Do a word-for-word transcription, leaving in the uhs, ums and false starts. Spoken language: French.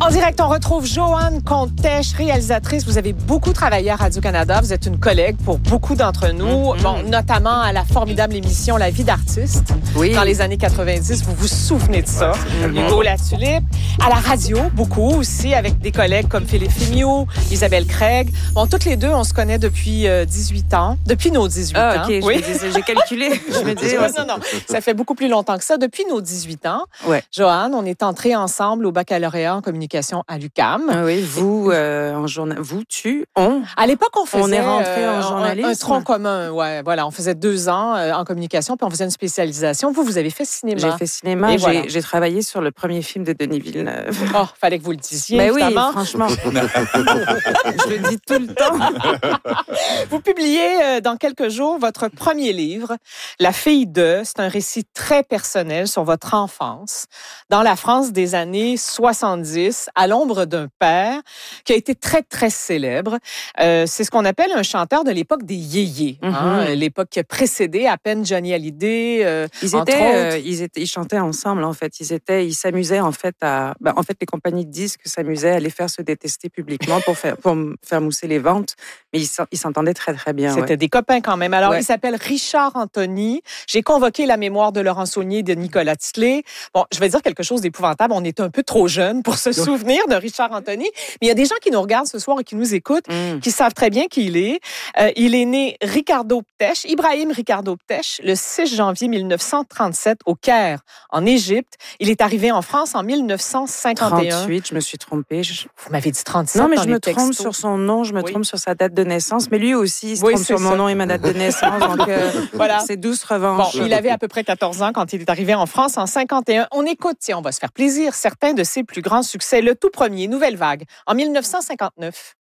En direct, on retrouve Joanne Contèche, réalisatrice. Vous avez beaucoup travaillé à Radio-Canada. Vous êtes une collègue pour beaucoup d'entre nous, mm-hmm. bon, notamment à la formidable émission La vie d'artiste. Oui. Dans les années quatre-vingt-dix, vous vous souvenez de ça. Absolument. Hugo La Tulipe. À la radio, beaucoup aussi, avec des collègues comme Philippe Fémiot, Isabelle Craig. Bon, toutes les deux, on se connaît depuis euh, dix-huit ans. Depuis nos dix-huit ah, ans. OK, oui. je me disais, j'ai calculé. Je me dis, ouais. Non, non, ça fait beaucoup plus longtemps que ça. Depuis nos dix-huit ans, ouais. Joanne, on est entrés ensemble au baccalauréat en communication à l'U Q A M. Ah oui, vous, euh, en journal, vous, tu, on. À l'époque, on faisait on est rentré euh, en journalisme. Un, un tronc commun, ouais, voilà. On faisait deux ans euh, en communication, puis on faisait une spécialisation. Vous, vous avez fait cinéma. J'ai fait cinéma. J'ai, voilà. j'ai travaillé sur le premier film de Denis Villeneuve. Oh, fallait que vous le disiez, ben évidemment. Oui, franchement. Je le dis tout le temps. Vous publiez euh, dans quelques jours votre premier livre, La fille de. C'est un récit très personnel sur votre enfance dans la France des années soixante-dix, à l'ombre d'un père qui a été très, très célèbre. Euh, c'est ce qu'on appelle un chanteur de l'époque des yéyés, mm-hmm. hein, l'époque qui a précédé à peine Johnny Hallyday, euh, ils entre étaient, autres. Euh, ils étaient, ils chantaient ensemble en fait. Ils étaient, ils s'amusaient en fait à, ben, en fait les compagnies de disques s'amusaient à les faire se détester publiquement pour faire, pour faire mousser les ventes, mais ils, ils s'entendaient très très bien. C'était ouais. des copains quand même. Alors, ouais. il s'appelle Richard Anthony. J'ai convoqué la mémoire de Laurent Saulnier et de Nicolas Titley. Bon, je vais dire quelque chose d'épouvantable. On est un peu trop jeunes pour se souvenir de Richard Anthony. Mais il y a des gens qui nous regardent ce soir et qui nous écoutent, mm. qui savent très bien qui il est. Euh, il est né Ricardo Ptèche, Ibrahim Ricardo Ptèche, le six janvier mille neuf cent trente-sept au Caire, en Égypte. Il est arrivé en France en mille neuf cent cinquante et un. trente-huit, je me suis trompée. Je... Vous m'avez dit trente-sept. Non, mais dans je les me textos. trompe sur son nom, je me oui. trompe sur sa date de naissance. Mais lui aussi, il se oui, trompe sur ça. mon nom et ma date de naissance. Donc, euh, voilà. C'est douce revanche. Bon, il avait à peu près quatorze ans quand il est arrivé en France en cinquante et un. On écoute, tiens, on va se faire plaisir, certains de ses plus grands succès. Le tout premier, Nouvelle Vague, en mille neuf cent cinquante-neuf.